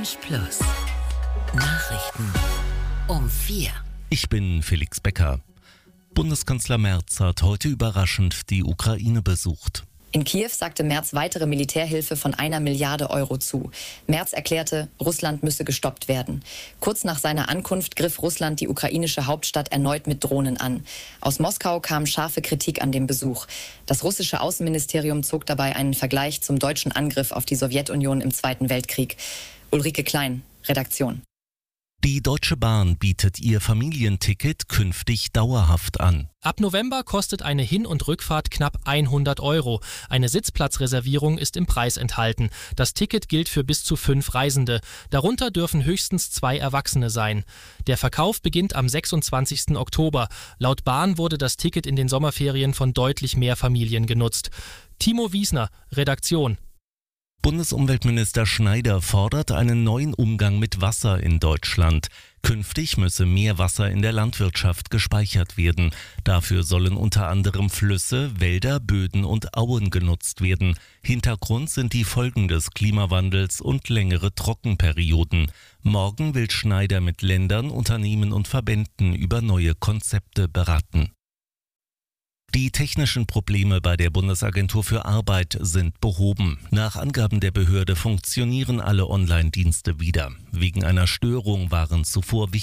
Orange Plus. Nachrichten um 4. Ich bin Felix Becker. Bundeskanzler Merz hat heute überraschend die Ukraine besucht. In Kiew sagte Merz weitere Militärhilfe von 1 Milliarde Euro zu. Merz erklärte, Russland müsse gestoppt werden. Kurz nach seiner Ankunft griff Russland die ukrainische Hauptstadt erneut mit Drohnen an. Aus Moskau kam scharfe Kritik an dem Besuch. Das russische Außenministerium zog dabei einen Vergleich zum deutschen Angriff auf die Sowjetunion im Zweiten Weltkrieg. Ulrike Klein, Redaktion. Die Deutsche Bahn bietet ihr Familienticket künftig dauerhaft an. Ab November kostet eine Hin- und Rückfahrt knapp 100 Euro. Eine Sitzplatzreservierung ist im Preis enthalten. Das Ticket gilt für bis zu 5 Reisende. Darunter dürfen höchstens 2 Erwachsene sein. Der Verkauf beginnt am 26. Oktober. Laut Bahn wurde das Ticket in den Sommerferien von deutlich mehr Familien genutzt. Timo Wiesner, Redaktion. Bundesumweltminister Schneider fordert einen neuen Umgang mit Wasser in Deutschland. Künftig müsse mehr Wasser in der Landwirtschaft gespeichert werden. Dafür sollen unter anderem Flüsse, Wälder, Böden und Auen genutzt werden. Hintergrund sind die Folgen des Klimawandels und längere Trockenperioden. Morgen will Schneider mit Ländern, Unternehmen und Verbänden über neue Konzepte beraten. Die technischen Probleme bei der Bundesagentur für Arbeit sind behoben. Nach Angaben der Behörde funktionieren alle Online-Dienste wieder. Wegen einer Störung waren zuvor wichtige